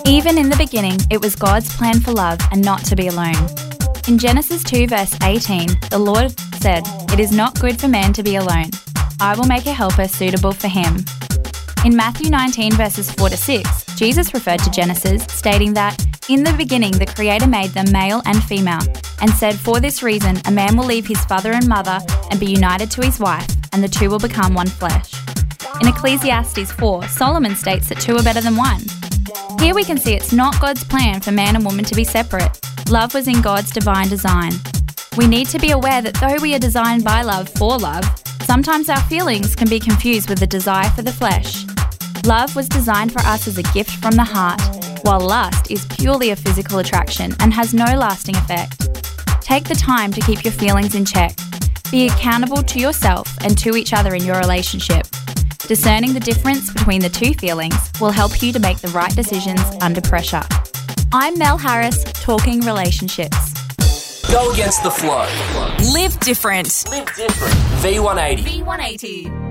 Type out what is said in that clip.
Even in the beginning, it was God's plan for love and not to be alone. In Genesis 2 verse 18, the Lord said, "It is not good for man to be alone. I will make a helper suitable for him." In Matthew 19 verses 4 to 6, Jesus referred to Genesis, stating that, "In the beginning the Creator made them male and female, and said, for this reason a man will leave his father and mother and be united to his wife, and the two will become one flesh." In Ecclesiastes 4, Solomon states that two are better than one. Here we can see it's not God's plan for man and woman to be separate. Love was in God's divine design. We need to be aware that though we are designed by love for love, sometimes our feelings can be confused with the desire for the flesh. Love was designed for us as a gift from the heart, while lust is purely a physical attraction and has no lasting effect. Take the time to keep your feelings in check. Be accountable to yourself and to each other in your relationship. Discerning the difference between the two feelings will help you to make the right decisions under pressure. I'm Mel Harris, talking relationships. Go against the flow. Live different. Live different. V180. V180.